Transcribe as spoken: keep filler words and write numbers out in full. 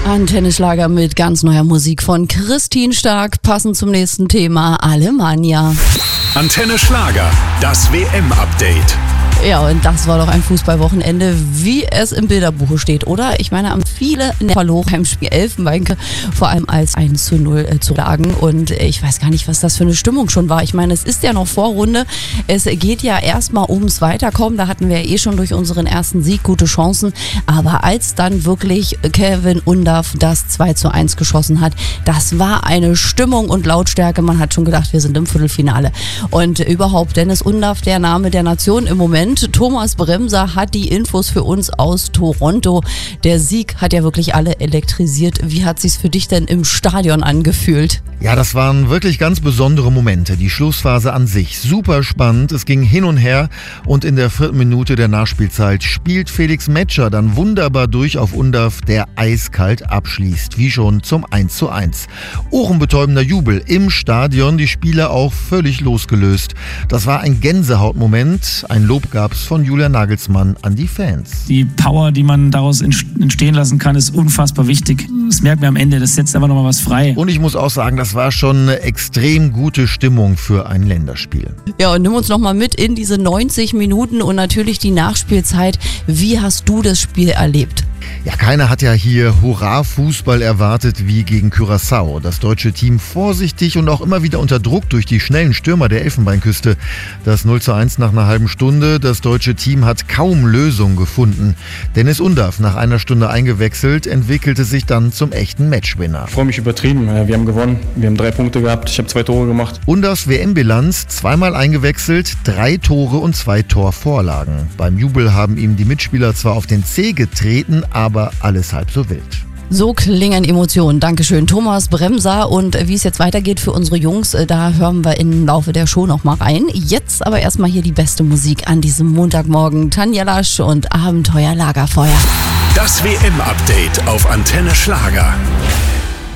Antenne Schlager mit ganz neuer Musik von Christine Stark, passend zum nächsten Thema Alemannia. Antenne Schlager, das W M-Update. Ja, und das war doch ein Fußballwochenende, wie es im Bilderbuche steht, oder? Ich meine, haben viele verloren beim Spiel Elfenbeinke, vor allem als eins zu null zu lagen. Und ich weiß gar nicht, was das für eine Stimmung schon war. Ich meine, es ist ja noch Vorrunde. Es geht ja erstmal ums Weiterkommen. Da hatten wir ja eh schon durch unseren ersten Sieg gute Chancen. Aber als dann wirklich Kevin Undav das zwei zu eins geschossen hat, das war eine Stimmung und Lautstärke. Man hat schon gedacht, wir sind im Viertelfinale. Und überhaupt, Dennis Undav, der Name der Nation im Moment. Thomas Bremser hat die Infos für uns aus Toronto. Der Sieg hat ja wirklich alle elektrisiert. Wie hat sich's für dich denn im Stadion angefühlt? Ja, das waren wirklich ganz besondere Momente. Die Schlussphase an sich super spannend. Es ging hin und her und in der vierten Minute der Nachspielzeit spielt Felix Metscher dann wunderbar durch auf Undav, der eiskalt abschließt, wie schon zum eins zu eins. Ohrenbetäubender Jubel im Stadion, die Spieler auch völlig losgelöst. Das war ein Gänsehautmoment, ein Lob gab es von Julian Nagelsmann an die Fans. Die Power, die man daraus entstehen lassen kann, ist unfassbar wichtig. Das merkt man am Ende, das setzt einfach nochmal was frei. Und ich muss auch sagen, das war schon eine extrem gute Stimmung für ein Länderspiel. Ja, und nimm uns nochmal mit in diese neunzig Minuten und natürlich die Nachspielzeit. Wie hast du das Spiel erlebt? Ja, keiner hat ja hier Hurra-Fußball erwartet wie gegen Curaçao. Das deutsche Team vorsichtig und auch immer wieder unter Druck durch die schnellen Stürmer der Elfenbeinküste. Das null zu eins nach einer halben Stunde. Das deutsche Team hat kaum Lösung gefunden. Dennis Undav, nach einer Stunde eingewechselt, entwickelte sich dann zum echten Matchwinner. Ich freue mich übertrieben. Wir haben gewonnen. Wir haben drei Punkte gehabt. Ich habe zwei Tore gemacht. Undavs W M-Bilanz: zweimal eingewechselt, drei Tore und zwei Torvorlagen. Beim Jubel haben ihm die Mitspieler zwar auf den Zeh getreten, aber alles halb so wild. So klingen Emotionen. Dankeschön, Thomas Bremser. Und wie es jetzt weitergeht für unsere Jungs, da hören wir im Laufe der Show noch mal rein. Jetzt aber erstmal hier die beste Musik an diesem Montagmorgen. Tanja Lasch und Abenteuer Lagerfeuer. Das W M-Update auf Antenne Schlager.